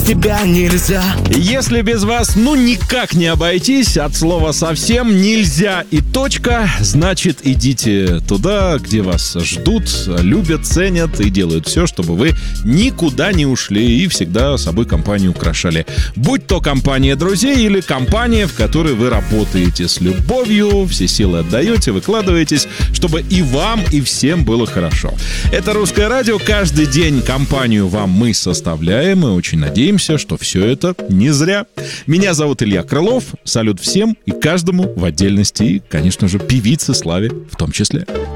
тебя нельзя. Если без вас, никак не обойтись, от слова совсем нельзя и точка, значит, идите туда, где вас ждут, любят, ценят и делают все, чтобы вы никуда не ушли и всегда собой компанию украшали. Будь то компания друзей или компания, в которой вы работаете с любовью, все силы отдаете, выкладываетесь, чтобы и вам, и всем было хорошо. Это «Русское радио». Каждый день компанию вам мы составляем и очень надеемся, что все это не зря. Меня зовут Илья Крылов. Салют всем и каждому в отдельности. И, конечно же, певице Славе в том числе.